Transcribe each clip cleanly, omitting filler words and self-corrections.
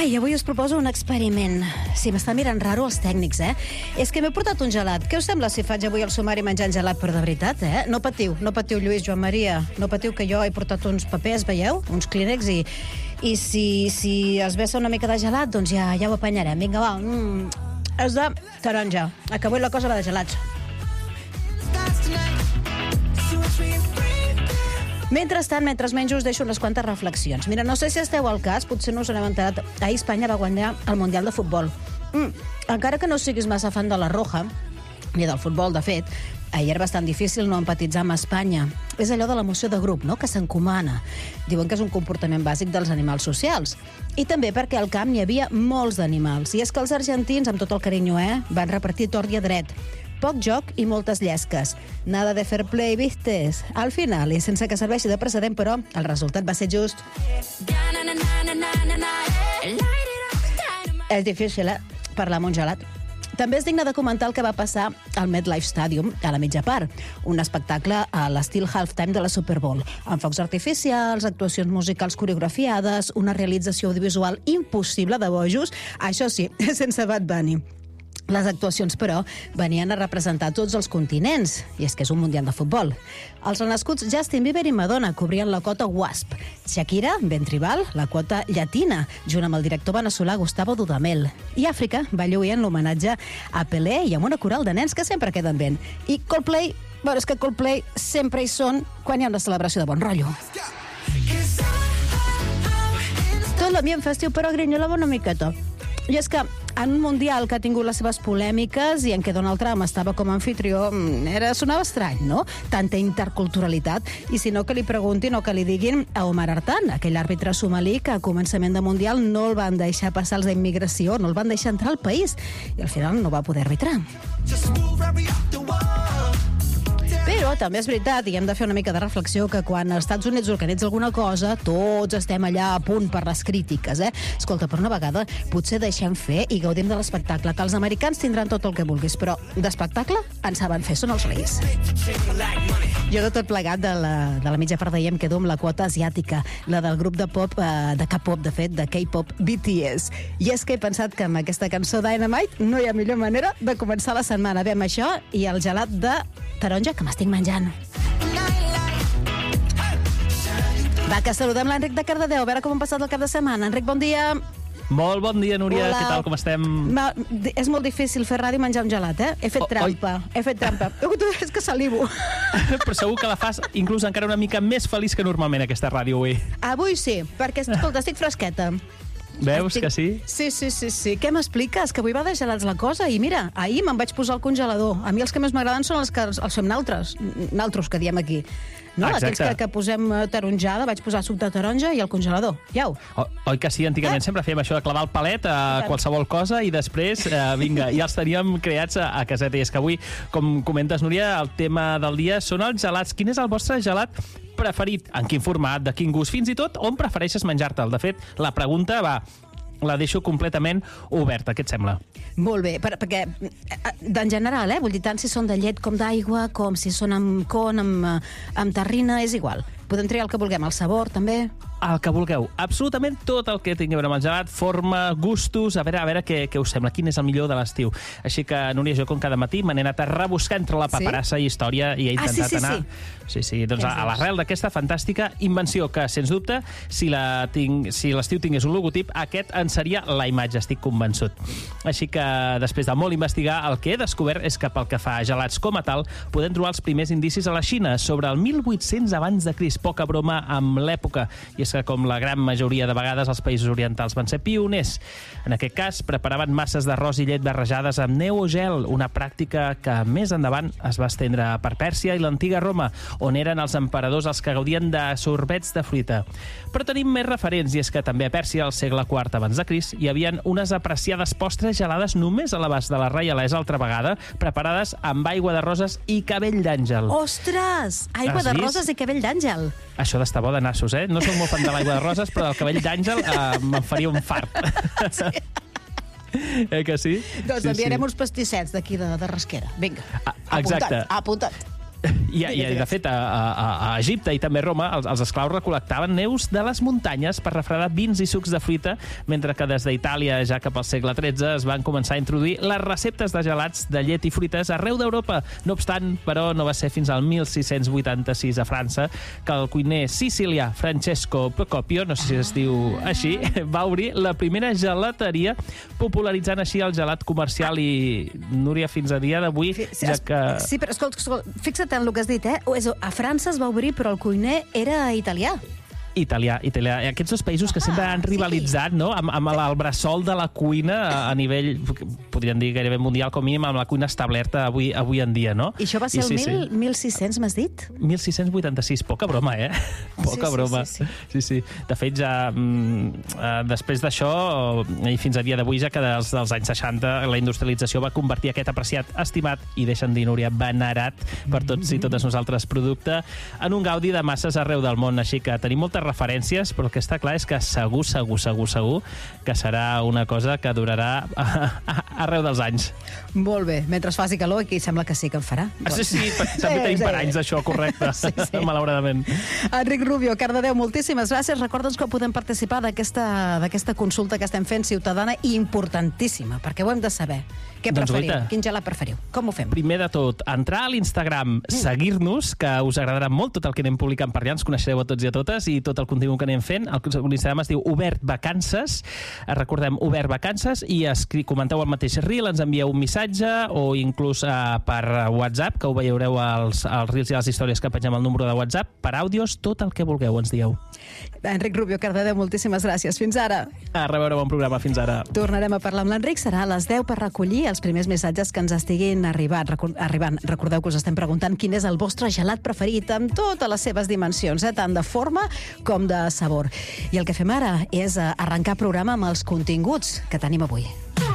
Ai, avui us proposo un experiment. Sí, m'està mirant raro els tècnics, És que m'he portat un gelat. Què us sembla si faig avui el sumari menjant gelat per de veritat, No patiu, Lluís, Joan Maria. No patiu, que jo he portat uns papers, veieu? Uns clínex i si es vessa una mica de gelat, doncs ja ho apanyarem. Vinga, va. És de taronja. Que avui la cosa va de gelats. Mentrestant, mentre menjo, us deixo unes quantes reflexions. Mira, no sé si esteu al cas, potser no us n'hem enterat. Ahir Espanya va guanyar el Mundial de Futbol. Encara que no siguis massa fan de la Roja, ni del futbol, de fet, ahir era bastant difícil no empatitzar amb Espanya. És allò de l'emoció de grup, no?, que s'encomana. Diuen que és un comportament bàsic dels animals socials. I també perquè al camp hi havia molts d'animals. I és que els argentins, amb tot el carinyo, van repartir tort i a dret. Poc joc i moltes llesques. Nada de fair play, vistes? Al final, i sense que serveixi de precedent, però el resultat va ser just. És difícil, parlar amb un gelat. També és digne de comentar el que va passar al MetLife Stadium a la mitja part. Un espectacle a l'estil halftime de la Super Bowl, amb focs artificials, actuacions musicals coreografiades, una realització audiovisual impossible de bojos, això sí, sense Bad Bunny. Les actuacions, però, venien a representar tots els continents, i és que és un mundial de futbol. Els renascuts Justin Bieber i Madonna cobrien la quota WASP. Shakira, ben tribal, la quota llatina, junt amb el director veneçolà Gustavo Dudamel. I Àfrica va lluir en l'homenatge a Pelé i amb una coral de nens que sempre queden ben. I Coldplay, bueno, és que Coldplay sempre hi són quan hi ha una celebració de bon rotllo. Tot l'ambient festiu, però grinyolava una miqueta. I és que en un mundial que ha tingut les seves polèmiques i en què Donald Trump estava com a anfitrió, sonava estrany, no? Tanta interculturalitat. I si no, que li preguntin o que li diguin a Omar Artan, aquell àrbitre somalí que a començament de mundial no el van deixar passar els d'immigració, no el van deixar entrar al país, i al final no va poder arbitrar. Però també és veritat, i hem de fer una mica de reflexió, que quan els Estats Units organitza alguna cosa, tots estem allà a punt per les crítiques, Escolta, per una vegada, potser deixem fer i gaudim de l'espectacle, que els americans tindran tot el que vulguis, però d'espectacle en saben fer, són els reis. Jo de tot plegat, de la mitja part d'ahir em quedo amb la quota asiàtica, la del grup de pop, de K-pop, de fet, de K-pop BTS. I és que he pensat que amb aquesta cançó Dynamite no hi ha millor manera de començar la setmana. Bé, amb això i el gelat de taronja que m'estic menjant. Va, que saludem l'Enric de Cardedeu, a veure com han passat el cap de setmana. Enric, bon dia. Molt bon dia, Núria. Hola. Què tal, com estem? És molt difícil fer ràdio i menjar un gelat, He fet trampa. És que salivo. Però segur que la fas inclús encara una mica més feliç que normalment, aquesta ràdio, avui. Avui sí, perquè, escolta, estic fresqueta. Veus que sí? Sí. Què m'expliques? Que avui va de gelats la cosa. I mira, ahir me'n vaig posar al congelador. A mi els que més m'agraden són els que els fem naltros, que diem aquí. No? Aquells que posem taronjada, vaig posar suc de taronja i al congelador. Iau. Oi que sí? Antigament sempre fèiem això de clavar el palet a qualsevol cosa i després, vinga, ja els teníem creats a caseta. I és que avui, com comentes, Núria, el tema del dia són els gelats. Quin és el vostre gelat preferit? En quin format? De quin gust? Fins i tot, on prefereixes menjar-te'l? De fet, la pregunta la deixo completament oberta. Què et sembla? Molt bé, perquè en general, vull dir, tant si són de llet com d'aigua, com si són amb con, amb terrina, és igual. Podem triar el que vulguem, el sabor, també. El que vulgueu. Absolutament tot el que tingui a veure amb el gelat, forma, gustos, a veure què us sembla, quin és el millor de l'estiu. Així que, Núria, jo com cada matí m'he anat a rebuscar entre la paperassa i història i he intentat anar... Sí, doncs a l'arrel d'aquesta fantàstica invenció que, sens dubte, si l'estiu tingués un logotip, aquest en seria la imatge, estic convençut. Així que, després de molt investigar, el que he descobert és que pel que fa a gelats com a tal, podem trobar els primers indicis a la Xina, sobre el 1800 abans de Crist. Poca broma amb l'època, i és que com la gran majoria de vegades els països orientals van ser pioners. En aquest cas, preparaven masses d'arròs i llet barrejades amb neu o gel, una pràctica que més endavant es va estendre per Pèrsia i l'antiga Roma, on eren els emperadors els que gaudien de sorbets de fruita. Però tenim més referents, i és que també a Pèrsia, al segle IV abans de Crist, hi havien unes apreciades postres gelades només a l'abast de la reialesa altra vegada, preparades amb aigua de roses i cabell d'àngel. Ostres! Aigua de roses i cabell d'àngel. Això d'estar bo de nassos, No soc molt fan de l'aigua de roses, però del cabell d'àngel me'n faria un fart. Sí. Que sí? Doncs enviarem uns pastissets d'aquí de Rasquera. Vinga, exacte. Apuntat. I de fet, a Egipte i també a Roma, els esclaus recol·lectaven neus de les muntanyes per refredar vins i sucs de fruita, mentre que des d'Itàlia, ja cap al segle XIII, es van començar a introduir les receptes de gelats de llet i fruites arreu d'Europa. No obstant, però, no va ser fins al 1686 a França que el cuiner sicilià Francesco Procopio, no sé si es diu així, va obrir la primera gelateria, popularitzant així el gelat comercial i, Núria, fins a dia d'avui, ja que... Sí, però escolta, fixa't en el que has dit, a França es va obrir, però el cuiner era italià. Italià. Aquests dos països que sempre han rivalitzat, no?, amb el bressol de la cuina a nivell, podríem dir, gairebé mundial, com mínim, amb la cuina establerta avui en dia, no? I això va ser el 1600, m'has dit? 1686, poca broma, Poca broma. Sí. De fet, ja després d'això, i fins a dia d'avui, ja que dels anys 60, la industrialització va convertir aquest apreciat, estimat, i deixen dir, Núria, venerat per tots i totes nosaltres producte, en un gaudi de masses arreu del món. Així que tenim moltes referències, però el que està clar és que segur que serà una cosa que durarà arreu dels anys. Molt bé, mentre es faci calor, aquí sembla que sí que en farà. Sí, també tenim per anys d'això, correcte, malauradament. Enric Rubio, Cardedeu, moltíssimes gràcies. Recorda'ns que podem participar d'aquesta consulta que estem fent ciutadana i importantíssima, perquè ho hem de saber. Què preferiu? Quin gelat preferiu? Com ho fem? Primer de tot, entrar a l'Instagram, seguir-nos, que us agradarà molt tot el que anem publicant per allà, ens coneixereu a tots i a totes, i tot el contingut que anem fent. L'Instagram es diu Obert Vacances, recordem, Obert Vacances, i comenteu el mateix reel, ens envieu un missatge, o inclús per WhatsApp, que ho veureu als reels i a les històries que pengem el número de WhatsApp, per àudios, tot el que vulgueu, ens dieu. Enric Rubio, Cardedeu, moltíssimes gràcies. Fins ara. A reveure, bon programa. Fins ara. Tornarem a parlar amb l'Enric. Serà a les 10 per recollir els primers missatges que ens estiguin arribant. Recordeu que us estem preguntant quin és el vostre gelat preferit amb totes les seves dimensions, tant de forma com de sabor. I el que fem ara és arrencar programa amb els continguts que tenim avui.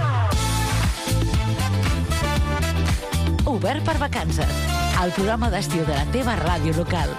Obert per vacances, el programa d'estiu de la teva ràdio local.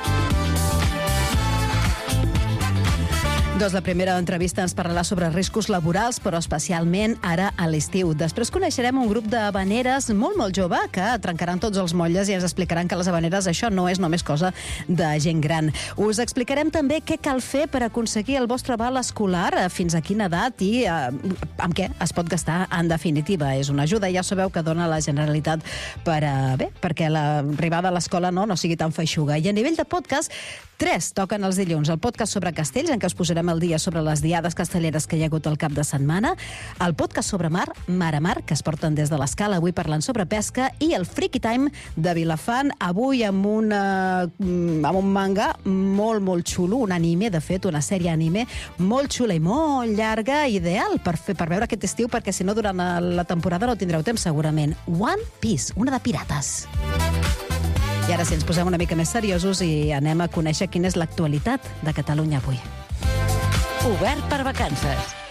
Doncs la primera entrevista ens parlarà sobre riscos laborals, però especialment ara a l'estiu. Després coneixerem un grup d'havaneres molt jove que trencaran tots els motlles i ens explicaran que les havaneres això no és només cosa de gent gran. Us explicarem també què cal fer per aconseguir el vostre val escolar, fins a quina edat i amb què es pot gastar en definitiva. És una ajuda, ja sabeu, que dona la Generalitat perquè l'arribada a l'escola no sigui tan feixuga. I a nivell de podcast, 3 toquen els dilluns. El podcast sobre castells, en què us posarem al dia sobre les diades castelleres que hi ha hagut el cap de setmana. El podcast sobre mar, Mar a Mar, que es porten des de l'Escala, avui parlant sobre pesca. I el Freaky Time de Vilafant, avui amb un manga molt xulo, un anime, de fet, una sèrie anime molt xula i molt llarga, ideal per veure aquest estiu, perquè si no, durant la temporada no tindreu temps, segurament. One Piece, una de pirates. I ara sí, ens posem una mica més seriosos i anem a conèixer quina és l'actualitat de Catalunya avui. Obert per vacances.